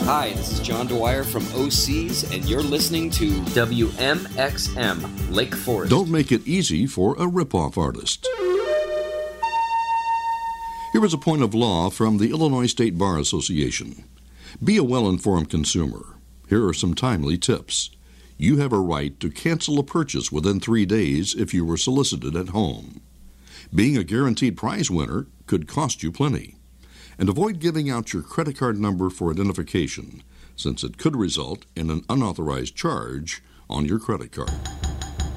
Hi, this is John Dwyer from OCs, and you're listening to WMXM Lake Forest. Don't make it easy for a rip-off artist. Here is a point of law from the Illinois State Bar Association. Be a well-informed consumer. Here are some timely tips. You have a right to cancel a purchase within 3 days if you were solicited at home. Being a guaranteed prize winner could cost you plenty. And avoid giving out your credit card number for identification, since it could result in an unauthorized charge on your credit card.